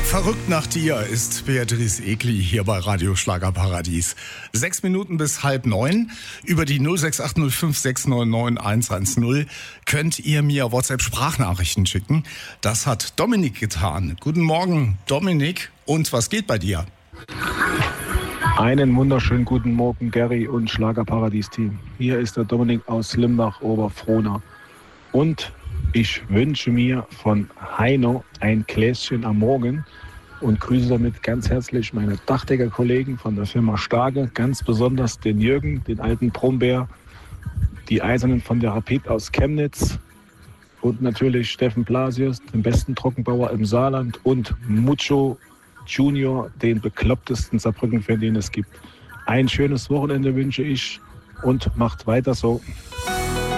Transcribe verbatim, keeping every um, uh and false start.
Verrückt nach dir ist Beatrice Egli hier bei Radio Schlagerparadies. Sechs Minuten bis halb neun. Über die null sechs acht null fünf sechs neun neun eins eins null könnt ihr mir WhatsApp-Sprachnachrichten schicken. Das hat Dominik getan. Guten Morgen, Dominik. Und was geht bei dir? Einen wunderschönen guten Morgen, Gary und Schlagerparadies-Team. Hier ist der Dominik aus Limbach-Oberfrohna. Und ich wünsche mir von Heino ein Gläschen am Morgen und grüße damit ganz herzlich meine Dachdecker-Kollegen von der Firma Starke, ganz besonders den Jürgen, den alten Brombeer, die Eisernen von der Rapid aus Chemnitz und natürlich Steffen Blasius, den besten Trockenbauer im Saarland, und Mucho Junior, den beklopptesten Saarbrücken-Fan, den es gibt. Ein schönes Wochenende wünsche ich und macht weiter so.